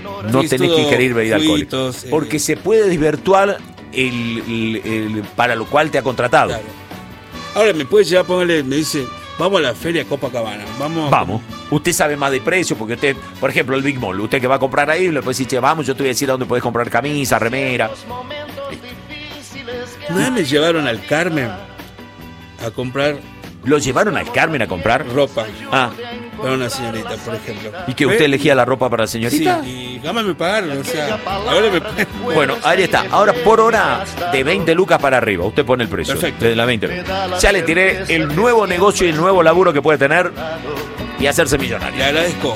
no Sí, tenés todo que ingerir bebida alcohólica. juguitos, Porque se puede desvirtuar para lo cual te ha contratado. Claro. Ahora me puede llevar, póngale, me dice, vamos a la feria Copacabana. Vamos. Usted sabe más de precio, porque usted, por ejemplo, el Big Mall, usted que va a comprar ahí, le puede decir, che, vamos, yo te voy a decir a dónde puedes comprar camisa, remera. Una vez me llevaron al Carmen a comprar ¿Lo llevaron al Carmen a comprar? ropa Ah, para una señorita, por ejemplo. ¿y que usted elegía la ropa para la señorita? Sí, y jamás me pagaron, o sea, ahora me... Bueno, ahí está. Ahora por hora de 20 lucas para arriba. Usted pone el precio. Perfecto. Desde la 20. Ya le tiré el nuevo negocio y el nuevo laburo que puede tener y hacerse millonario. Le agradezco.